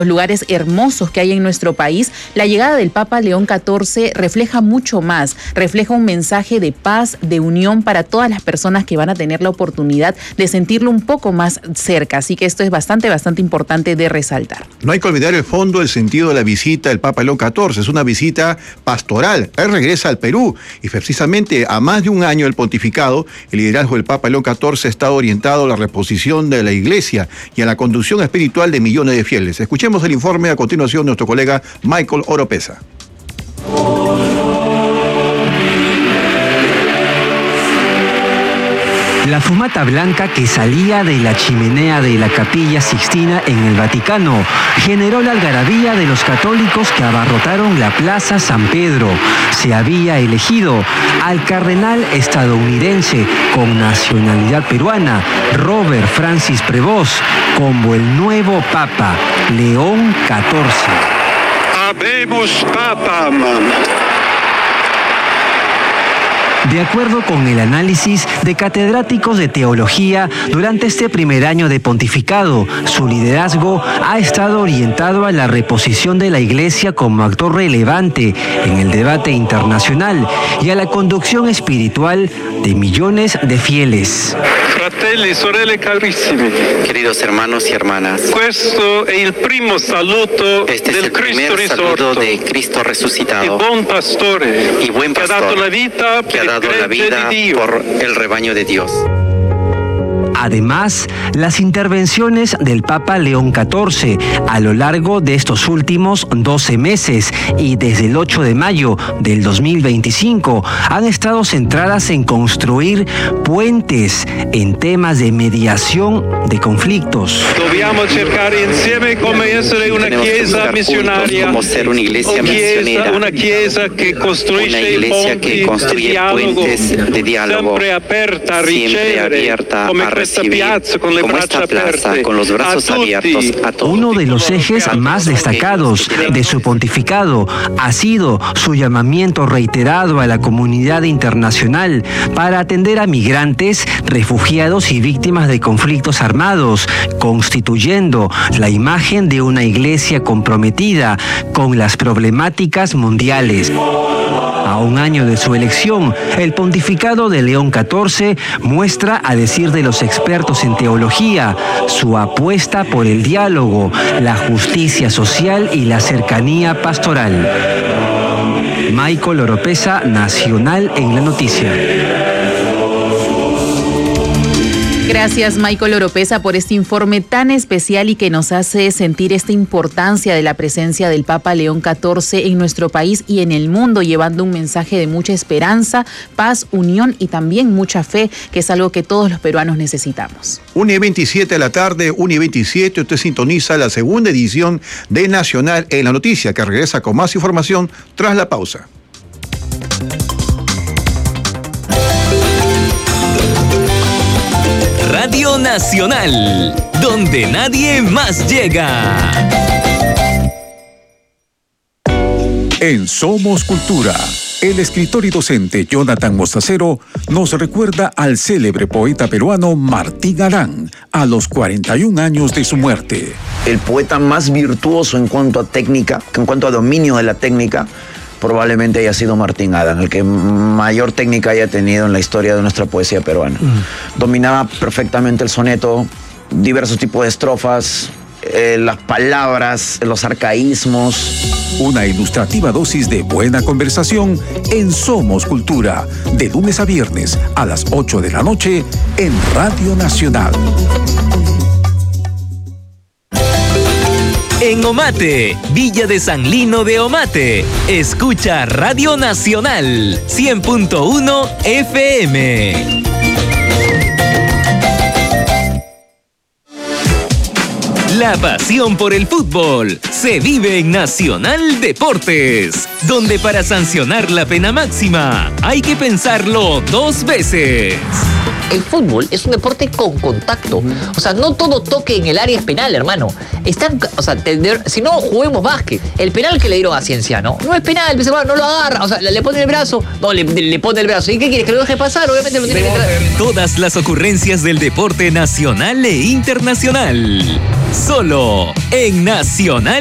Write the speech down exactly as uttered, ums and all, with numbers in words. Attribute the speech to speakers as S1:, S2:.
S1: lugares hermosos que hay en nuestro país, la llegada del Papa León catorce refleja mucho más, refleja un mensaje de paz, de unión para todas las personas que van a tener la oportunidad de sentirlo un poco más cerca, así que esto es bastante, bastante importante de resaltar.
S2: No hay que olvidar el fondo, el sentido de la visita del Papa León catorce, es una visita pastoral, él regresa al Perú y precisamente a más de un año del pontificado, el liderazgo del Papa León catorce está orientado a la reposición de la Iglesia y a la conducción espiritual de millones de fieles. Escuchemos el informe a continuación de nuestro colega Michael Oropesa.
S3: La fumata blanca que salía de la chimenea de la Capilla Sixtina en el Vaticano generó la algarabía de los católicos que abarrotaron la Plaza San Pedro. Se había elegido al cardenal estadounidense con nacionalidad peruana, Robert Francis Prevost, como el nuevo Papa León catorce.
S4: Habemus Papam.
S3: De acuerdo con el análisis de catedráticos de teología, durante este primer año de pontificado, su liderazgo ha estado orientado a la reposición de la Iglesia como actor relevante en el debate internacional y a la conducción espiritual de millones de fieles.
S4: Fratelli, sorelle carissimi.
S5: Queridos hermanos y hermanas,
S4: questo è il primo saluto
S5: este es
S4: del
S5: el primer
S4: Cristo
S5: saludo
S4: risorto,
S5: de Cristo resucitado,
S4: il buon pastore,
S5: y buen
S4: che ha
S5: pastor,
S4: dato la vita
S5: que ha
S4: per
S5: dado
S4: il
S5: la
S4: gregge
S5: vida
S4: di Dio.
S5: por el rebaño de Dios.
S3: Además, las intervenciones del Papa León catorce a lo largo de estos últimos doce meses y desde el ocho de mayo del dos mil veinticinco han estado centradas en construir puentes en temas de mediación de conflictos.
S4: Dobbiamo cercare insieme come essere una
S5: Tenemos que
S4: chiesa
S5: buscar
S4: missionaria,
S5: juntos cómo ser una iglesia misionera,
S4: una chiesa che
S5: una
S4: costruisce
S5: iglesia que construye
S4: dialogo,
S5: puentes de diálogo,
S4: sempre aperta a
S5: siempre
S4: ricevere,
S5: abierta
S4: come
S5: a
S4: questa
S5: recibir,
S4: piazza con le
S5: como
S4: braccia
S5: esta plaza,
S4: aperte,
S5: con los brazos
S4: a tutti.
S5: abiertos a todos.
S3: Uno de los ejes más destacados de su pontificado ha sido su llamamiento reiterado a la comunidad internacional para atender a migrantes, refugiados y víctimas de conflictos armados, constituyendo la imagen de una iglesia comprometida con las problemáticas mundiales. A un año de su elección, el pontificado de León catorce muestra, a decir de los expertos en teología, su apuesta por el diálogo, la justicia social y la cercanía pastoral. Michael Oropesa, Nacional en la Noticia.
S1: Gracias, Michael Oropesa, por este informe tan especial y que nos hace sentir esta importancia de la presencia del Papa León catorce en nuestro país y en el mundo, llevando un mensaje de mucha esperanza, paz, unión y también mucha fe, que es algo que todos los peruanos necesitamos.
S2: una y veintisiete de la tarde, una y veintisiete, usted sintoniza la segunda edición de Nacional en la Noticia, que regresa con más información tras la pausa.
S6: Radio Nacional, donde nadie más llega.
S7: En Somos Cultura, el escritor y docente Jonathan Mostacero nos recuerda al célebre poeta peruano Martín Arán a los cuarenta y un años de su muerte.
S8: El poeta más virtuoso en cuanto a técnica, en cuanto a dominio de la técnica, probablemente haya sido Martín Arán, el que mayor técnica haya tenido en la historia de nuestra poesía peruana. Mm. Dominaba perfectamente el soneto, diversos tipos de estrofas, eh, las palabras, los arcaísmos.
S7: Una ilustrativa dosis de buena conversación en Somos Cultura, de lunes a viernes a las ocho de la noche en Radio Nacional.
S6: En Omate, Villa de San Lino de Omate, escucha Radio Nacional cien punto uno F M. La pasión por el fútbol se vive en Nacional Deportes, donde para sancionar la pena máxima hay que pensarlo dos veces.
S9: El fútbol es un deporte con contacto. O sea, no todo toque en el área es penal, hermano. Están, o sea, tender, si no, juguemos básquet. El penal que le dieron a Cienciano no es penal, no lo agarra. O sea, le pone el brazo, no, le, le pone el brazo. ¿Y qué quieres? ¿Que lo deje pasar? Obviamente lo tiene que traer.
S6: Todas las ocurrencias del deporte nacional e internacional. solo en Nacional.